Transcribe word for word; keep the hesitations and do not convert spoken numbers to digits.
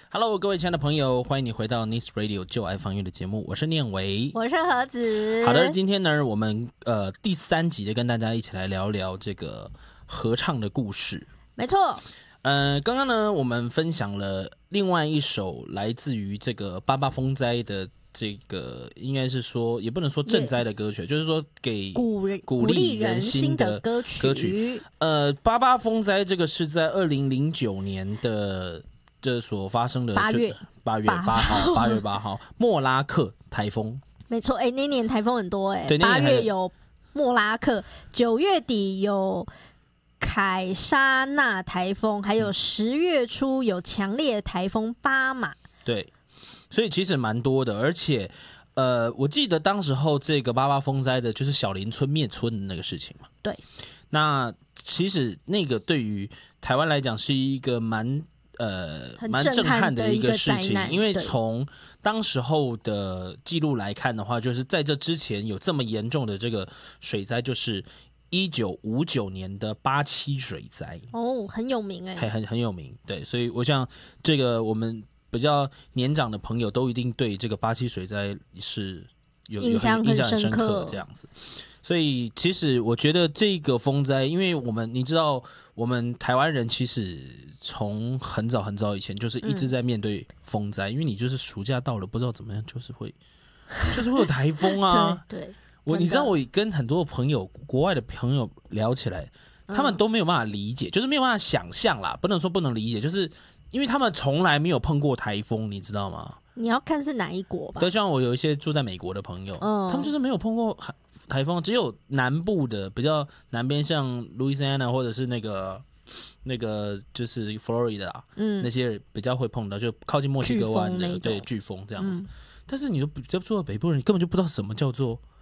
Hello， 各位亲爱的朋友，欢迎你回到 Nice Radio 就爱放乐的节目，我是念维， 我是何子。 好的，今天呢，我们呃第三集就跟大家一起来聊聊这个合唱的故事。 没错， 呃，刚刚呢，我们分享了另外一首来自于这个八八风灾的。这个应该是说，也不能说赈灾的歌曲，就是说给鼓鼓励人心的歌曲。 歌曲呃，八八风灾这个是在二零零九年的这所发生的八月八月八号，八月八号莫拉克台风。 没错，哎，那年台风很多哎， 对， 八月有莫拉克，九月底有凯莎纳台风，还有十月初有强烈台风巴马。 对。所以其实蛮多的，而且，呃，我记得当时候这个八八风灾的，就是小林村灭村的那个事情嘛。 对。 那其实那个对于台湾来讲是一个蛮呃蛮震撼的一个事情，因为从当时候的记录来看的话，就是在这之前有这么严重的这个水灾，就是一九五九年的八七水灾。 哦，很有名哎、欸， 很很有名。对，所以我想这个我们。比较年长的朋友都一定对这个八七水灾是有印象很深刻这样子，所以其实我觉得这个风灾，因为我们你知道，我们台湾人其实从很早很早以前就是一直在面对风灾，嗯、因为你就是暑假到了，不知道怎么样，就是会就是会有台风啊。 对对， 我你知道我跟很多朋友国外的朋友聊起来，他们都没有办法理解，嗯、就是没有办法想象啦，不能说不能理解，就是。因为他们从来没有碰过台风，你知道吗？ 你要看是哪一国吧。 对，像我有一些住在美国的朋友，嗯、他们就是没有碰过台风，只有南部的比较南边，像 Louisiana 或者是那个那个就是 Florida，嗯，那些比较会碰到，就靠近墨西哥湾的对飓风这样子。嗯、但是你比较住在北部人，你根本就不知道什么叫做